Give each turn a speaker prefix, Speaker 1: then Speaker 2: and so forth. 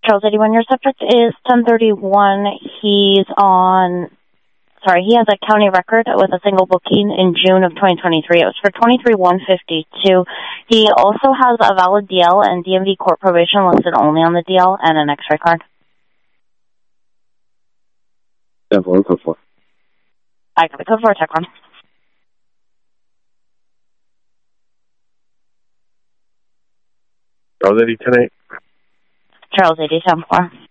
Speaker 1: Charles 81, your subject is 1031. He has a county record with a single booking in June of 2023. It was for 23-152. He also has a valid DL and DMV court probation listed only on the DL and an X-ray card.
Speaker 2: 10-4, code 4.
Speaker 1: I got the code 4, check on.
Speaker 2: Charles 80, 10-8.
Speaker 1: Charles 80, 10-4.